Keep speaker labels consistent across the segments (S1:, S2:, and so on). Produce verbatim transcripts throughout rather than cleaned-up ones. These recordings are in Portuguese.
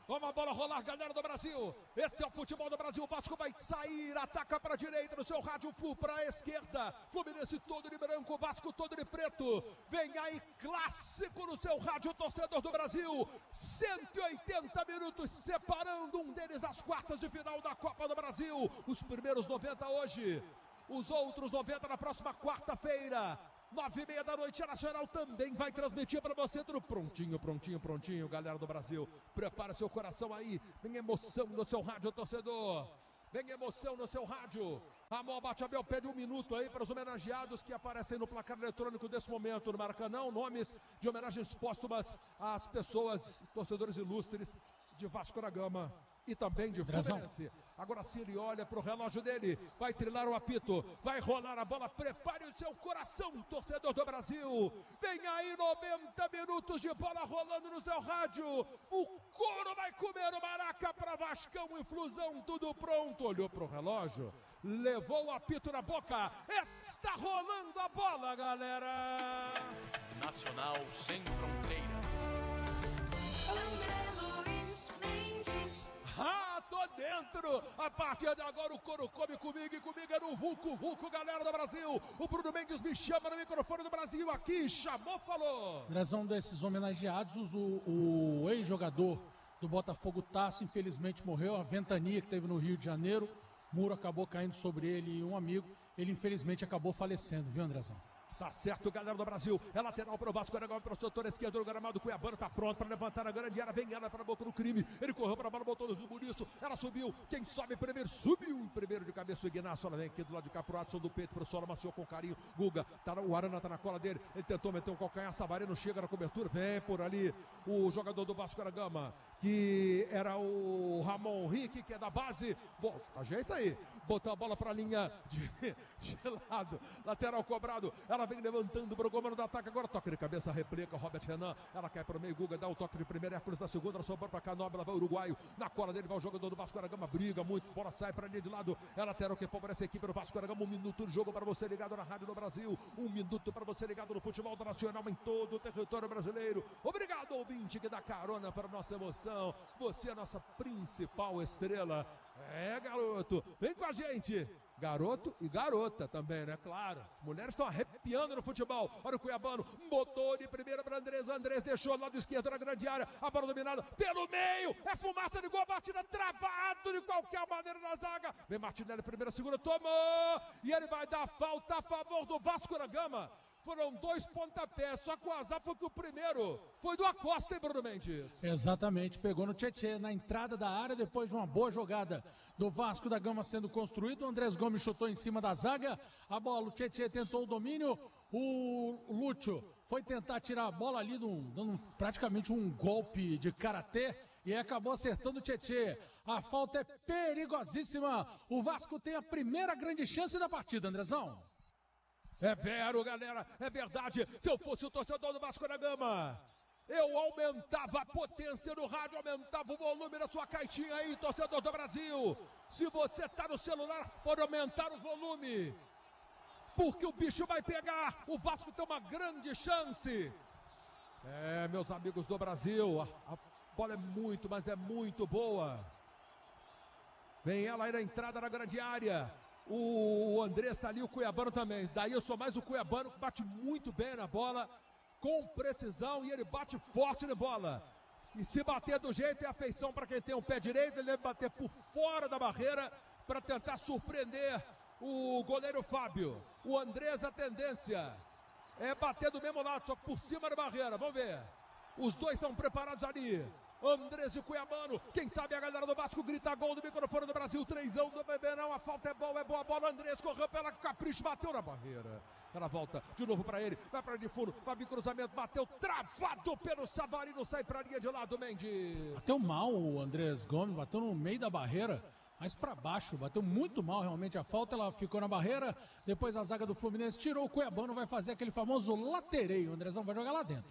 S1: Vamos a bola rolar, galera do Brasil. Esse é o futebol do Brasil. O Vasco vai sair, ataca para a direita no seu rádio, Flu para a esquerda. Fluminense todo de branco, Vasco todo de preto. Vem aí clássico no seu rádio, torcedor do Brasil. cento e oitenta minutos separando um deles das quartas de final da Copa do Brasil. Os primeiros noventa hoje, os outros noventa na próxima quarta-feira. Nove e meia da noite, a Nacional também vai transmitir para você tudo prontinho, prontinho, prontinho, galera do Brasil. Prepara seu coração aí, vem emoção no seu rádio, torcedor. Vem emoção no seu rádio. A Mó Bate Abel pede um minuto aí para os homenageados que aparecem no placar eletrônico desse momento no Maracanã. Nomes de homenagens póstumas às pessoas, torcedores ilustres de Vasco da Gama e também de Fluminense. Agora sim ele olha para o relógio dele, vai trilar o apito, vai rolar a bola, prepare o seu coração, torcedor do Brasil. Vem aí noventa minutos de bola rolando no seu rádio. O couro vai comer o Maraca para Vascão e Flusão, tudo pronto. Olhou para o relógio, levou o apito na boca, está rolando a bola, galera.
S2: Nacional sem fronteiras.
S1: Ah, tô dentro! A partir de agora o couro come comigo e comigo é no Vulco, Vulco, galera do Brasil. O Bruno Mendes me chama no microfone do Brasil aqui, chamou, falou.
S3: Razão desses homenageados, o, o ex-jogador do Botafogo, Tasso, infelizmente morreu. A ventania que teve no Rio de Janeiro, o muro acabou caindo sobre ele e um amigo. Ele infelizmente acabou falecendo, viu, Andrezão?
S1: Tá certo, galera do Brasil. É lateral para o Vasco, agora para o setor esquerdo do gramado. Cuiabano tá pronto para levantar a grande área. Vem ela para a boca do crime. Ele correu para a bola, botou no rumo nisso. Ela subiu. Quem sobe primeiro? Subiu em primeiro de cabeça o Ignacio. Ela vem aqui do lado de cá pro Adson do peito, pro solo, maciou com carinho. Guga, tá, o Arana tá na cola dele. Ele tentou meter um calcanhar. Savarino chega na cobertura. Vem por ali o jogador do Vasco da Gama, que era o Ramon Henrique, que é da base. Bom, ajeita aí. Botou a bola para a linha de, de lado. Lateral cobrado. Ela vem levantando para o comando do ataque. Agora toque de cabeça, replica Robert Renan. Ela cai para o meio. Guga dá o toque de primeira. Hércules da segunda. Ela sobrou para Canóbila. Vai o uruguaio. Na cola dele vai o jogador do Vasco da Gama. Briga muito. Bola sai para a linha de lado. É lateral que favorece a equipe do Vasco da Gama. Um minuto de jogo para você ligado na Rádio do Brasil. Um minuto para você ligado no futebol do Nacional em todo o território brasileiro. Obrigado, ouvinte, que dá carona para a nossa emoção. Você é a nossa principal estrela. É, garoto. Vem com a gente. Garoto e garota também, né? Claro. As mulheres estão arrepiando no futebol. Olha o Cuiabano. Botou de primeira para Andrés. Andrés deixou lado esquerdo na grande área. A bola dominada pelo meio. É fumaça de gol. Batida travado de qualquer maneira na zaga. Vem Martinelli, primeira, segunda. Tomou. E ele vai dar falta a favor do Vasco da Gama. Foram dois pontapés, só que o azar foi que o primeiro foi do Acosta, hein, Bruno Mendes?
S3: Exatamente, pegou no Tietê, na entrada da área, depois de uma boa jogada do Vasco da Gama sendo construído. O Andrés Gomes chutou em cima da zaga, a bola, o Tietê tentou o domínio, o Lúcio foi tentar tirar a bola ali, dando praticamente um golpe de karatê, e acabou acertando o Tietê. A falta é perigosíssima, o Vasco tem a primeira grande chance da partida, Andrezão.
S1: É vero, galera, é verdade. Se eu fosse o torcedor do Vasco da Gama, eu aumentava a potência no rádio, aumentava o volume da sua caixinha aí, torcedor do Brasil. Se você tá no celular, pode aumentar o volume, porque o bicho vai pegar. O Vasco tem uma grande chance. É, meus amigos do Brasil, a, a bola é muito, mas é muito boa. Vem ela aí na entrada da grande área. O André está ali, o Cuiabano também. Daí eu sou mais o Cuiabano, que bate muito bem na bola, com precisão, e ele bate forte na bola. E se bater do jeito é afeição para quem tem um pé direito. Ele deve bater por fora da barreira para tentar surpreender o goleiro Fábio. O Andrés, a tendência é bater do mesmo lado, só por cima da barreira. Vamos ver. Os dois estão preparados ali. Andrés e Cuiabano, quem sabe a galera do Vasco grita gol do microfone do Brasil, trêsão do bebê, não, a falta é boa, é boa a bola, Andrés correu pela capricho, bateu na barreira, ela volta de novo para ele, vai para de fundo, vai vir cruzamento, bateu travado pelo Savarino, sai para a linha de lado, Mendes.
S3: Bateu mal o Andrés Gomes, bateu no meio da barreira, mas para baixo, bateu muito mal realmente a falta, ela ficou na barreira, depois a zaga do Fluminense tirou o Cuiabano, vai fazer aquele famoso latereio, o Andrezão vai jogar lá dentro.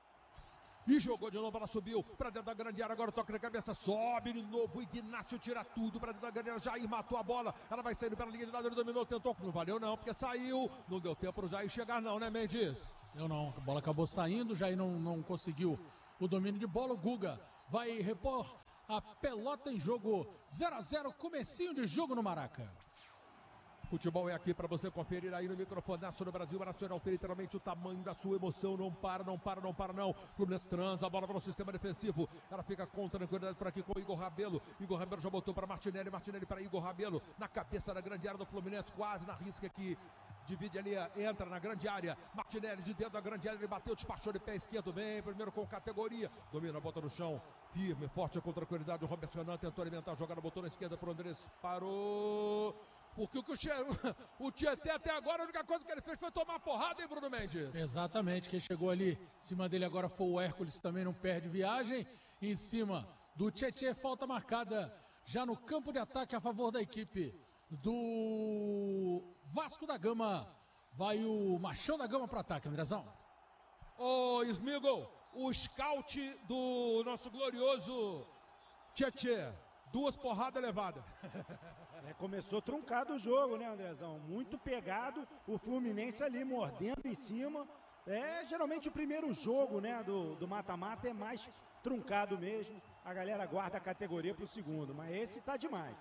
S1: E jogou de novo, ela subiu para dentro da grande área, agora toca na cabeça, sobe de novo, o Ignacio tira tudo para dentro da grande área, Jair matou a bola, ela vai saindo pela linha de lado, ele dominou, tentou, não valeu não, porque saiu, não deu tempo para o Jair chegar não, né, Mendes?
S3: Deu não, a bola acabou saindo, Jair não, não conseguiu o domínio de bola, o Guga vai repor a pelota em jogo. zero a zero, comecinho de jogo no Maraca.
S1: Futebol é aqui para você conferir aí no microfonaço no Brasil. A Nacional tem literalmente o tamanho da sua emoção. Não para, não para, não para, não. Fluminense transa a bola para o sistema defensivo. Ela fica com tranquilidade por aqui com o Igor Rabelo. Igor Rabelo já botou para Martinelli. Martinelli para Igor Rabelo. Na cabeça da grande área do Fluminense, quase na risca aqui. Divide ali, entra na grande área. Martinelli de dentro da grande área. Ele bateu, despachou de pé esquerdo. Vem primeiro com categoria. Domina, bota no chão. Firme, forte, com tranquilidade. O Robert Renan tentou alimentar a jogada. Botou na esquerda para o Andrés. Parou. Porque o, que o, che... o Tietê até agora, a única coisa que ele fez foi tomar porrada, hein, Bruno Mendes?
S3: Exatamente, quem chegou ali em cima dele agora foi o Hércules, também não perde viagem. Em cima do Tietê, falta marcada já no campo de ataque a favor da equipe do Vasco da Gama. Vai o Machão da Gama para ataque, Andrezão.
S1: Ô, Smigol, o scout do nosso glorioso Tietê. Duas porradas levadas.
S4: É, começou truncado o jogo, né, Andrezão? Muito pegado, o Fluminense ali mordendo em cima. É, geralmente o primeiro jogo, né, do do mata-mata é mais truncado mesmo. A galera guarda a categoria pro segundo, mas esse tá demais.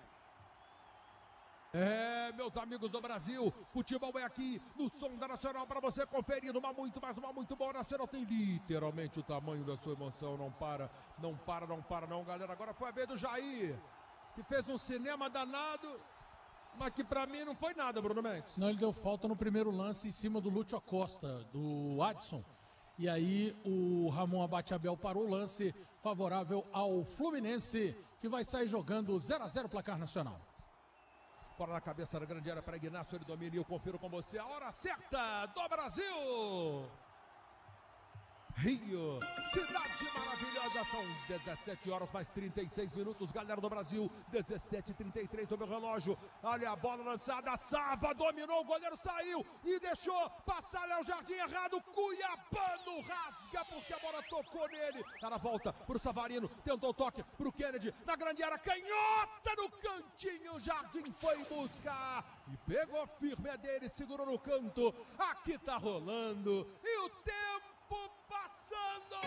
S1: É, meus amigos do Brasil, futebol é aqui no som da Nacional para você conferir numa muito, mais uma muito boa. Nacional tem literalmente o tamanho da sua emoção, não para, não para, não para não, galera. Agora foi a vez do Jair, que fez um cinema danado, mas que pra mim não foi nada, Bruno Mendes.
S3: Não, ele deu falta no primeiro lance em cima do Lúcio Acosta, do Adson. E aí o Ramon Abate-Abel parou o lance favorável ao Fluminense, que vai sair jogando zero a zero placar Nacional.
S1: Bola na cabeça da grande área para Ignacio, ele domina e eu confiro com você a hora certa do Brasil. Rio, cidade maravilhosa, são dezessete horas mais trinta e seis minutos, galera do Brasil, dezessete e trinta e três do meu relógio. Olha a bola lançada, Sava dominou, o goleiro saiu e deixou passar Léo Jardim errado. Cuiabano rasga porque a bola tocou nele. Ela volta pro Savarino, tentou o toque pro Kennedy, na grande área, canhota no cantinho. Jardim foi buscar e pegou firme a dele, segurou no canto. Aqui tá rolando e o tempo passando!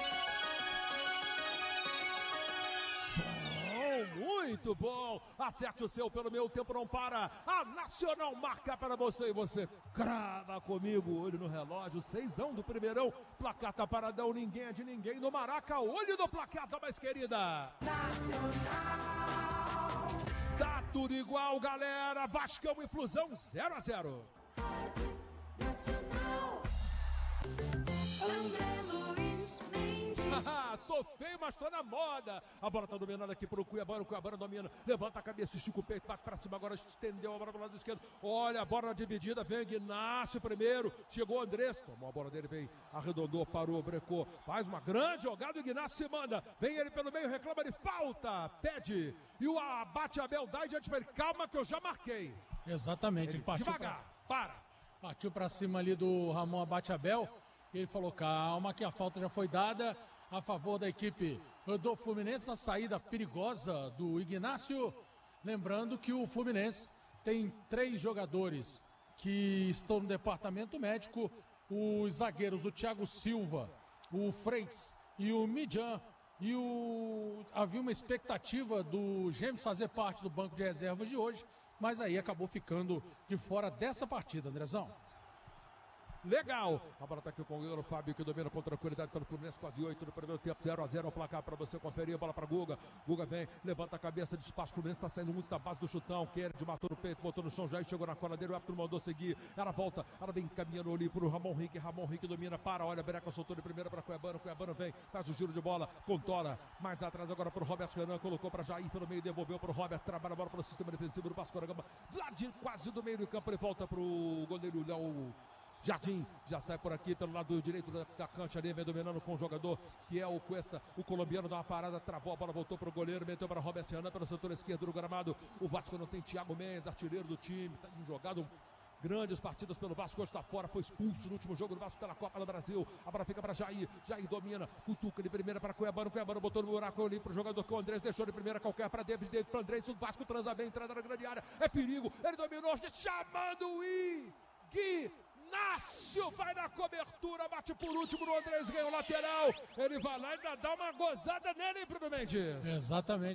S1: Bom, muito bom! Acerte o seu pelo meu, o tempo não para. A Nacional marca para você e você crava comigo. Olho no relógio, seisão do primeirão. Placar tá paradão, ninguém é de ninguém. No Maraca, olho no placar, tá mais querida. Nacional! Tá tudo igual, galera. Vascão e Flusão, zero a zero. Nacional! André Luiz Mendes. Sou feio, mas tô na moda. A bola tá dominando aqui pro Cuiabano. O Cuiabano domina. Levanta a cabeça, estica o peito, bate pra cima. Agora estendeu a bola pro lado esquerdo. Olha a bola na dividida. Vem Ignacio primeiro. Chegou o Andrés. Tomou a bola dele, vem. Arredondou, parou, brecou. Faz uma grande jogada. O Ignacio se manda. Vem ele pelo meio, reclama de falta. Pede. E o Abate-Abel dá e diante pra ele. Calma que eu já marquei.
S3: Exatamente. Ele, ele partiu
S1: devagar. Pra... Para.
S3: Partiu pra cima ali do Ramon Abate-Abel. Ele falou, calma, que a falta já foi dada a favor da equipe do Fluminense na saída perigosa do Ignacio. Lembrando que o Fluminense tem três jogadores que estão no departamento médico. Os zagueiros, o Thiago Silva, o Freitas e o Midjan. E o... havia uma expectativa do Gêmeos fazer parte do banco de reservas de hoje, mas aí acabou ficando de fora dessa partida, Andrezão.
S1: Legal, a bola tá aqui com o goleiro Fábio, que domina com tranquilidade pelo Fluminense, quase oito no primeiro tempo, zero a zero o placar para você conferir. A bola para Guga, Guga vem, levanta a cabeça, despacha, o Fluminense tá saindo muito da base do chutão. Kennedy matou no peito, botou no chão, já chegou na cola dele, o árbitro mandou seguir. Ela volta, ela vem caminhando ali pro Ramon Henrique, Ramon Henrique domina, para, olha, Bereca soltou de primeira para Cuiabano, Cuiabano vem, faz o giro de bola, contora, mais atrás agora pro Robert Renan, colocou para Jair pelo meio, devolveu pro Robert, trabalha a bola pelo sistema defensivo do Vasco da Gama, lá de quase do meio do campo, ele volta pro goleiro Léo Jardim, já sai por aqui pelo lado direito da, da cancha ali, vem dominando com o jogador que é o Cuesta, o colombiano dá uma parada, travou a bola, voltou para o goleiro, meteu para Robert Renan pelo setor esquerdo do gramado. O Vasco não tem Thiago Mendes, artilheiro do time, tá jogado grandes partidas pelo Vasco, hoje está fora, foi expulso no último jogo do Vasco pela Copa do Brasil. A bola fica para Jair, Jair domina, cutuca de primeira para Cuiabano, Cuiabano botou no buraco ali para o jogador que o Andrés deixou de primeira, qualquer para David, David para Andrés, o Vasco transa bem, entrada na grande área, é perigo, ele dominou, chamando o Igui. Inácio vai na cobertura, bate por último no Andrés, ganha o lateral. Ele vai lá e ainda dá uma gozada nele, Bruno Mendes.
S3: Exatamente.